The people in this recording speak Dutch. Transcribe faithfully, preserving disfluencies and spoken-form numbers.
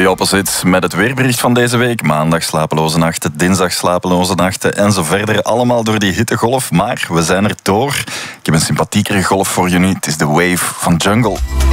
The Opposite met het weerbericht van deze week. Maandag slapeloze nachten, dinsdag slapeloze nachten en zo verder. Allemaal door die hittegolf, maar we zijn er door. Ik heb een sympathiekere golf voor je nu. Het is de Wave van Jungle.